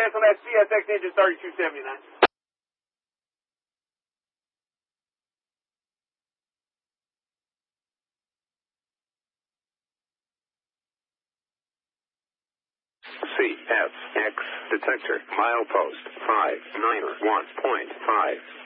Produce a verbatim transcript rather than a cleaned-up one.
advance on that C S X engine thirty-two seventy-nine. C S X detector milepost five nine one point five.